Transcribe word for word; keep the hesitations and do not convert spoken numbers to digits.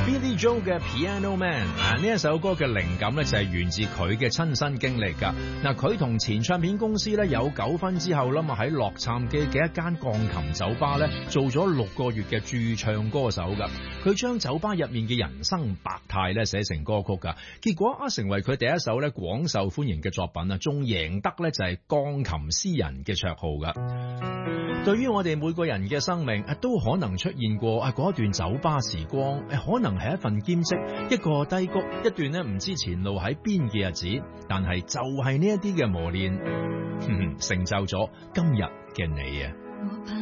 Billy Joel 嘅 Piano Man 啊，呢一首歌嘅靈感咧就係源自佢嘅親身經歷噶。嗱，佢同前唱片公司咧有糾紛之後啦，嘛喺洛杉磯嘅一間鋼琴酒吧咧做咗六個月嘅駐唱歌手噶。佢將酒吧入面嘅人生百態咧寫成歌曲噶，結果啊成為佢第一首咧廣受歡迎嘅作品啊，仲贏得咧就係鋼琴詩人嘅綽號噶。對於我哋每個人嘅生命，都可能出現過啊嗰一段酒吧時光，可能係一份兼職，一個低谷，一段咧唔知前路喺邊嘅日子。但係就係呢一啲嘅磨練，成就咗今日嘅你啊！